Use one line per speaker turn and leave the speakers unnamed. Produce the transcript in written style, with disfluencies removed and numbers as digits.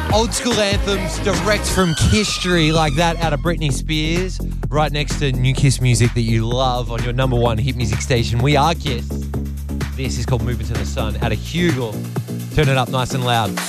Old school anthems direct from Kisstory like that out of Britney Spears, right next to new Kiss music that you love on your number one hit music station. We are Kiss. This is called Moving to the Sun out of Hugel. Turn it up nice and loud.